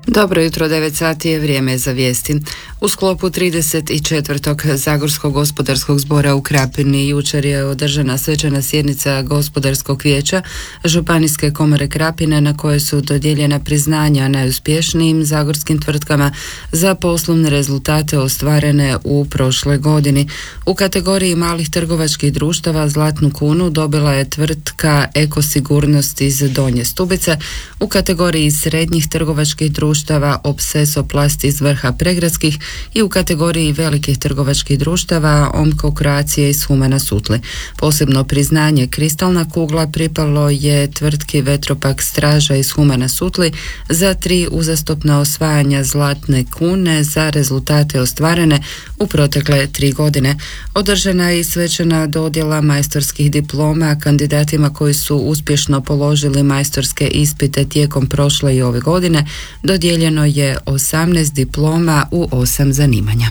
Dobro jutro, 9 sati je vrijeme za vijesti. U sklopu 34. Zagorskog gospodarskog zbora u Krapini jučer je održana svečana sjednica Gospodarskog vijeća Županijske komore Krapine na kojoj su dodijeljena priznanja najuspješnijim zagorskim tvrtkama za poslovne rezultate ostvarene u prošloj godini. U kategoriji malih trgovačkih društava zlatnu kunu dobila je tvrtka Ekosigurnost iz Donje Stubice, u kategoriji srednjih trgovačkih društava Obsesoplast iz Vrha Pregradskih i u kategoriji velikih trgovačkih društava Omko Croatia iz Humana Sutli. Posebno priznanje Kristalna kugla pripalo je tvrtki Vetropak Straža iz Humana Sutli za 3 uzastopna osvajanja zlatne kune za rezultate ostvarene u protekle 3 godine. Održana je i svečana dodjela majstorskih diploma kandidatima koji su uspješno položili majstorske ispite tijekom prošle i ove godine. Dodijeljeno je 18 diploma u 8 zanimanja.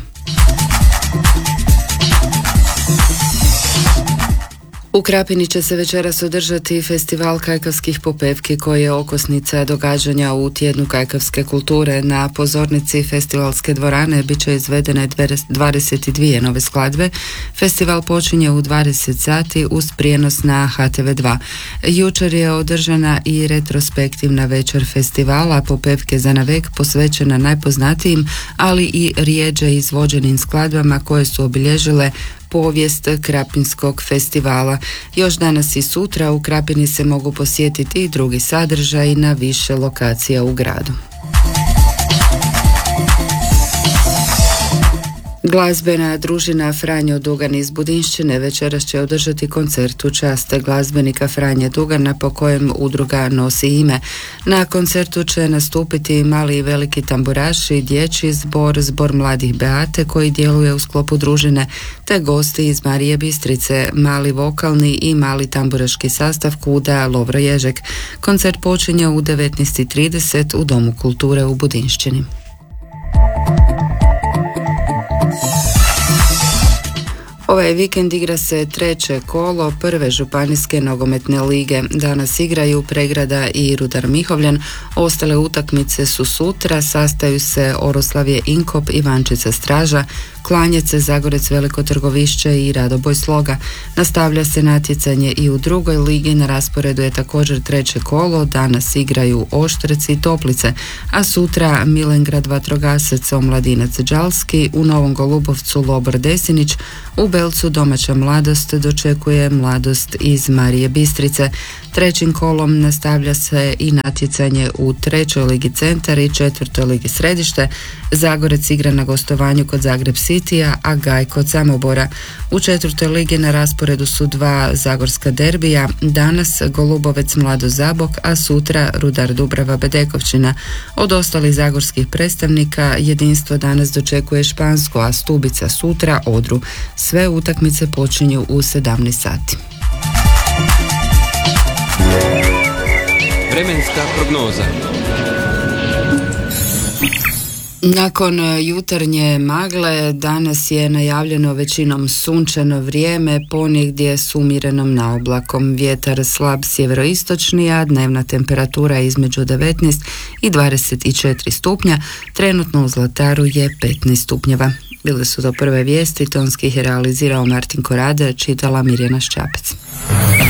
U Krapini će se večeras održati festival kajkavskih popevki koji je okosnica događanja u tjednu kajkavske kulture. Na pozornici festivalske dvorane bit će izvedene 22 nove skladbe. Festival počinje u 20 sati uz prijenos na HTV2. Jučer je održana i retrospektivna večer festivala popevke za navek posvećena najpoznatijim, ali i rijeđe izvođenim skladbama koje su obilježile povijest Krapinskog festivala. Još danas i sutra u Krapini se mogu posjetiti i drugi sadržaji na više lokacija u gradu. Glazbena družina Franjo Dugan iz Budinšćine večeras će održati koncert u čast glazbenika Franje Dugana po kojem udruga nosi ime. Na koncertu će nastupiti mali i veliki tamburaši, dječji zbor, zbor mladih Beate koji djeluje u sklopu družine, te gosti iz Marije Bistrice, mali vokalni i mali tamburaški sastav Kuda Lovro Ježek. Koncert počinje u 19:30 u Domu kulture u Budinšćini. Ovaj vikend igra se treće kolo prve županijske nogometne lige. Danas igraju Pregrada i Rudar Mihovljan. Ostale utakmice su sutra, sastaju se Oroslavje Inkop, Ivančica Straža, Klanjec, Zagorec Veliko Trgovišće i Radoboj Sloga. Nastavlja se natjecanje i u drugoj ligi, na rasporedu je također treće kolo. Danas igraju Oštrec i Toplice, a sutra Milengrad Vatrogasac, Omladinac Đalski, u Novom Golubovcu Lobor Desinić, u Belcu domaća Mladost dočekuje Mladost iz Marije Bistrice. Trećim kolom nastavlja se i natjecanje u trećoj ligi Centar i četvrtoj ligi Središte. Zagorec igra na gostovanju kod Zagreb Citya, a Gaj kod Samobora. U četvrtoj ligi na rasporedu su 2 zagorska derbija, danas Golubovec Mlado Zabok, a sutra Rudar Dubrava Bedekovčina. Od ostalih zagorskih predstavnika Jedinstvo danas dočekuje Špansko, a Stubica sutra Odru. Sve utakmice počinju u 17 sati. Vremenska prognoza. Nakon jutarnje magle danas je najavljeno većinom sunčano vrijeme, ponegdje s umjerenom naoblakom. Vjetar slab sjeveroistočni, a dnevna temperatura između 19 i 24 stupnja. Trenutno u Zlataru je 15 stupnjeva. Bile su to prve vijesti, tonski ih je realizirao Martin Korade, čitala Mirjana Šćapec.